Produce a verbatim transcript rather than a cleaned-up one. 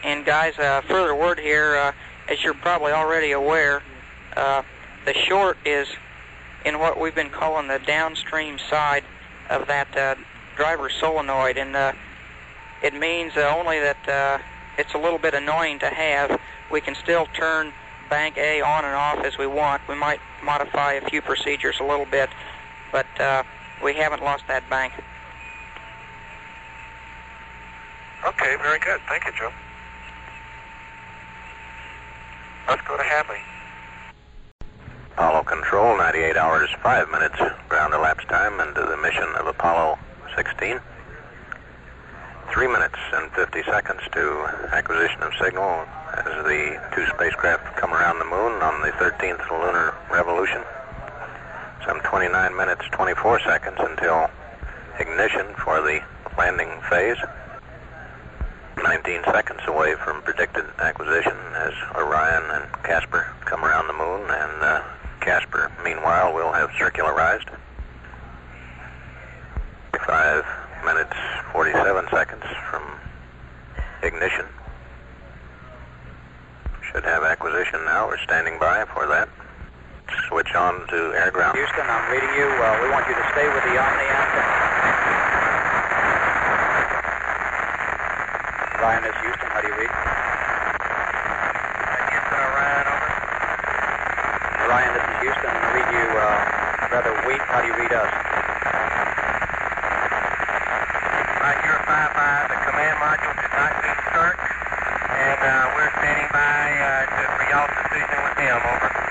And guys, uh, further word here, uh, as you're probably already aware, uh, the short is in what we've been calling the downstream side of that uh, driver solenoid, and uh, it means uh, only that uh, it's a little bit annoying to have. We can still turn bank A on and off as we want. We might modify a few procedures a little bit, but uh, we haven't lost that bank. Okay, very good. Thank you, Joe. Let's go to Hadley. Apollo Control, ninety-eight hours, five minutes ground elapsed time into the mission of Apollo sixteen. Three minutes and fifty seconds to acquisition of signal as the two spacecraft come around the moon on the thirteenth lunar revolution. Some twenty-nine minutes, twenty-four seconds until ignition for the landing phase. nineteen seconds away from predicted acquisition as Orion and Casper come around the moon, and uh, Casper, meanwhile, will have circularized. Five minutes, forty-seven seconds from ignition. Should have acquisition now. We're standing by for that. Switch on to air ground. Houston, I'm reading you. Uh, we want you to stay with the Omni antenna. Ryan, this is Houston. How do you read? Houston, Orion, over. Ryan, this is Houston. I read you uh, rather weak. How do you read us? Right, you're five five. The command module did not do start, and uh, we're standing by uh, to, for y'all's decision with him, over.